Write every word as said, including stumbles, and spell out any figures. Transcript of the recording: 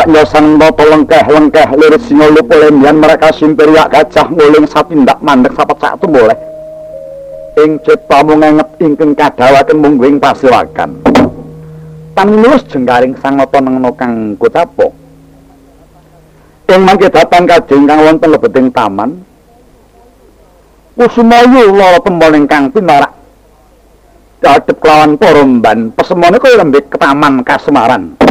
Sak nyosan toto lengkeh-lengkeh liris singa lupulendian mereka simpiriak gajah nguling satindak mandek sapet sak boleh. Ing cipta mengenget ingkang kadawaken mungguing pasiwakan. Panulus jengkaring sang nata nengno kang kutapa. Ing mangke datang kajeng kang wonten lebeting taman. Kusumayu lara tembol ingkang pinarak. Kadhep kelawan para mban pesemone kaya lembek ke taman kasemaran.